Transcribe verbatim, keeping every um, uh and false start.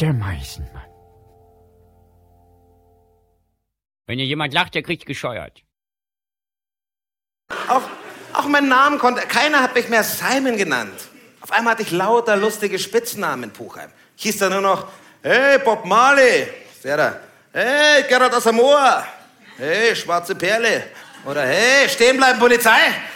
Der Meisenmann. Wenn hier jemand lacht, der kriegt gescheuert. Auch, auch meinen Namen konnte... Keiner hat mich mehr Simon genannt. Auf einmal hatte ich lauter lustige Spitznamen in Puchheim. Ich hieß da nur noch, hey, Bob Marley. Der da, hey, Gerhard Asamoah. Hey, schwarze Perle. Oder hey, stehen bleiben, Polizei.